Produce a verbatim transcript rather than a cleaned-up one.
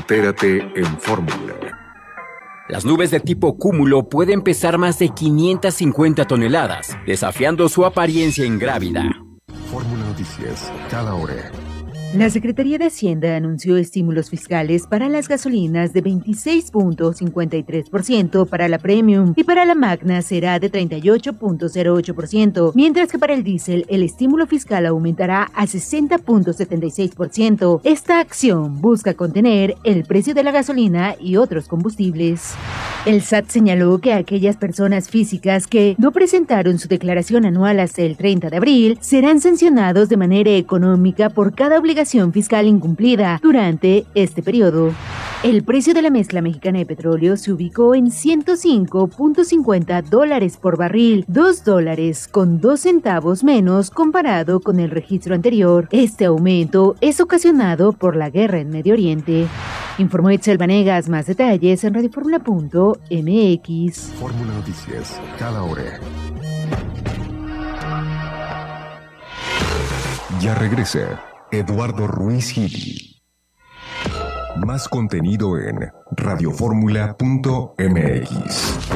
Entérate en Fórmula. Las nubes de tipo cúmulo pueden pesar más de quinientas cincuenta toneladas, desafiando su apariencia ingrávida. Fórmula Noticias, cada hora. La Secretaría de Hacienda anunció estímulos fiscales para las gasolinas de veintiséis punto cincuenta y tres por ciento para la Premium y para la Magna será de treinta y ocho punto cero ocho por ciento, mientras que para el diésel el estímulo fiscal aumentará a sesenta punto setenta y seis por ciento. Esta acción busca contener el precio de la gasolina y otros combustibles. El S A T señaló que aquellas personas físicas que no presentaron su declaración anual hasta el treinta de abril serán sancionados de manera económica por cada obligación fiscal incumplida durante este periodo. El precio de la mezcla mexicana de petróleo se ubicó en ciento cinco punto cincuenta dólares por barril, dos dólares con dos centavos menos comparado con el registro anterior. Este aumento es ocasionado por la guerra en Medio Oriente. Informó Itzel Vanegas, más detalles en radioformula punto m x. Fórmula Noticias, cada hora. Ya regresa Eduardo Ruiz Gili. Más contenido en radioformula punto m x.